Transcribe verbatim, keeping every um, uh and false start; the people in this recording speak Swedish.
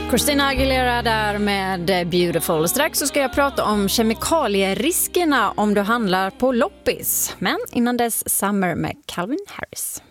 Christina Aguilera där med Beautiful. Strax så ska jag prata om kemikalieriskerna om du handlar på loppis. Men innan dess Summer med Calvin Harris.